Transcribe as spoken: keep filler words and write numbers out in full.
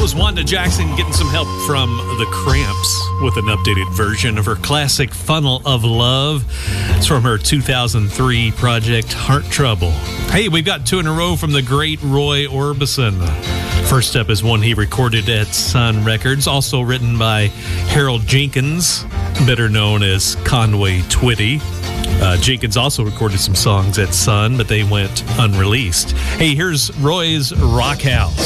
was Wanda Jackson getting some help from the Cramps with an updated version of her classic Funnel of Love. It's from her two thousand three project Heart Trouble. Hey, we've got two in a row from the great Roy Orbison. First up is one he recorded at Sun Records, also written by Harold Jenkins, better known as Conway Twitty. Uh, Jenkins also recorded some songs at Sun, but they went unreleased. Hey, here's Roy's Rock House.